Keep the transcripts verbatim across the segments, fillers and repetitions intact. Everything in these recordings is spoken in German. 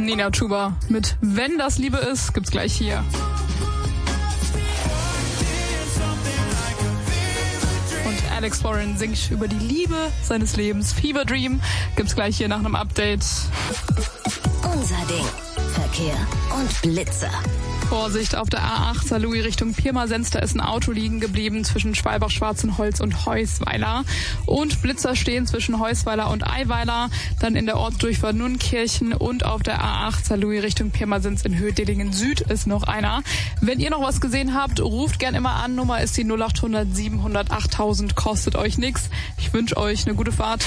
Nina Chuba mit Wenn das Liebe ist, gibt's gleich hier. Und Alex Warren singt über die Liebe seines Lebens. Fever Dream gibt's gleich hier nach einem Update. Unser Ding. Verkehr und Blitzer. Vorsicht auf der A acht, Saarlouis Richtung Pirmasens, da ist ein Auto liegen geblieben zwischen Schwalbach-Schwarzenholz und Heusweiler. Und Blitzer stehen zwischen Heusweiler und Eiweiler, dann in der Ortsdurchfahrt Nunnkirchen und auf der A acht, Saarlouis Richtung Pirmasens in Höhe-Dillingen Süd ist noch einer. Wenn ihr noch was gesehen habt, ruft gern immer an, Nummer ist die null acht hundert siebenhundert achttausend, kostet euch nix. Ich wünsche euch eine gute Fahrt.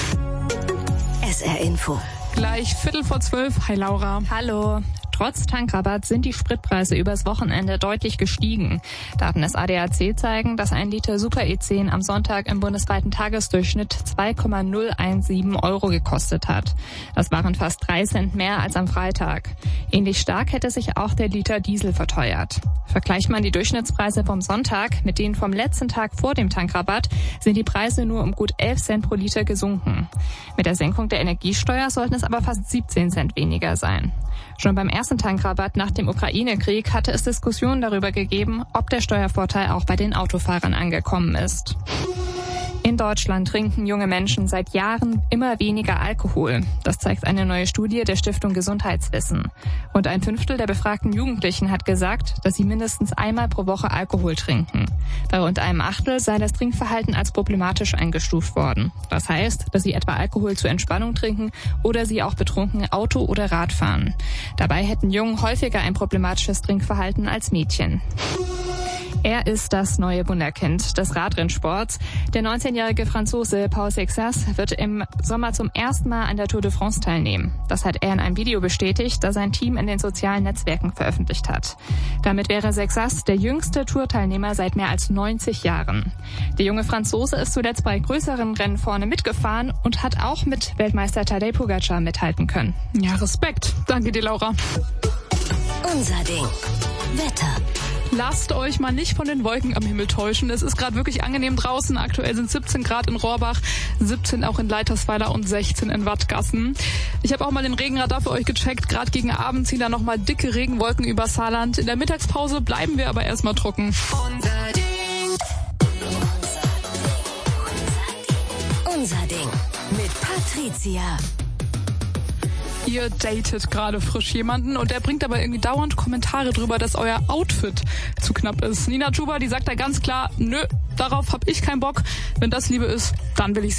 S R Info. Gleich Viertel vor zwölf. Hi Laura. Hallo. Trotz Tankrabatt sind die Spritpreise übers Wochenende deutlich gestiegen. Daten des A D A C zeigen, dass ein Liter Super E zehn am Sonntag im bundesweiten Tagesdurchschnitt zwei Komma null siebzehn Euro gekostet hat. Das waren fast drei Cent mehr als am Freitag. Ähnlich stark hätte sich auch der Liter Diesel verteuert. Vergleicht man die Durchschnittspreise vom Sonntag mit denen vom letzten Tag vor dem Tankrabatt, sind die Preise nur um gut elf Cent pro Liter gesunken. Mit der Senkung der Energiesteuer sollten es aber fast siebzehn Cent weniger sein. Schon beim ersten Tankrabatt nach dem Ukraine-Krieg hatte es Diskussionen darüber gegeben, ob der Steuervorteil auch bei den Autofahrern angekommen ist. In Deutschland trinken junge Menschen seit Jahren immer weniger Alkohol. Das zeigt eine neue Studie der Stiftung Gesundheitswissen. Rund ein Fünftel der befragten Jugendlichen hat gesagt, dass sie mindestens einmal pro Woche Alkohol trinken. Bei rund einem Achtel sei das Trinkverhalten als problematisch eingestuft worden. Das heißt, dass sie etwa Alkohol zur Entspannung trinken oder sie auch betrunken Auto oder Rad fahren. Dabei hätten Jungen häufiger ein problematisches Trinkverhalten als Mädchen. Er ist das neue Wunderkind des Radrennsports. Der neunzehnjährige Franzose Paul Seixas wird im Sommer zum ersten Mal an der Tour de France teilnehmen. Das hat er in einem Video bestätigt, das sein Team in den sozialen Netzwerken veröffentlicht hat. Damit wäre Seixas der jüngste Tourteilnehmer seit mehr als neunzig Jahren. Der junge Franzose ist zuletzt bei größeren Rennen vorne mitgefahren und hat auch mit Weltmeister Tadej Pogacar mithalten können. Ja, Respekt. Danke dir, Laura. Unser Ding. Wetter. Lasst euch mal nicht von den Wolken am Himmel täuschen. Es ist gerade wirklich angenehm draußen. Aktuell sind siebzehn Grad in Rohrbach, siebzehn auch in Leitersweiler und sechzehn in Wattgassen. Ich habe auch mal den Regenradar für euch gecheckt. Gerade gegen Abend ziehen da nochmal dicke Regenwolken über Saarland. In der Mittagspause bleiben wir aber erstmal trocken. Unser Ding. Unser Ding. Mit Patricia. Ihr datet gerade frisch jemanden und der bringt aber irgendwie dauernd Kommentare drüber, dass euer Outfit zu knapp ist. Nina Chuba, die sagt da ganz klar, nö, darauf hab ich keinen Bock. Wenn das Liebe ist, dann will ich sie